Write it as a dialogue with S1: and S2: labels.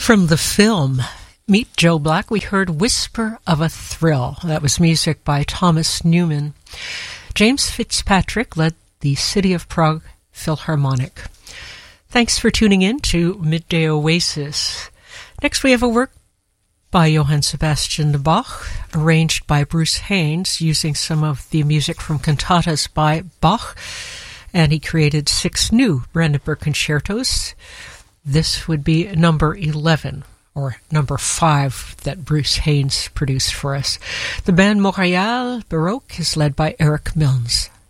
S1: From the film Meet Joe Black, we heard Whisper of a Thrill. That was music by Thomas Newman. James Fitzpatrick led the City of Prague Philharmonic. Thanks for tuning in to Midday Oasis. Next we have a work by Johann Sebastian Bach, arranged by Bruce Haynes, using some of the music from cantatas by Bach, and he created 6 new Brandenburg concertos. This would be number 11, or number 5 that Bruce Haynes produced for us. The band Montréal Baroque is led by Eric Milnes.